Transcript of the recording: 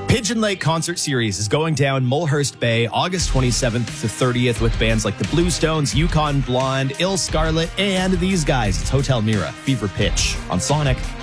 Pigeon Lake Concert Series is going down Mulhurst Bay August 27th to 30th with bands like the Bluestones, Yukon Blonde, Ill Scarlet, and these guys. It's Hotel Mira, Fever Pitch on Sonic.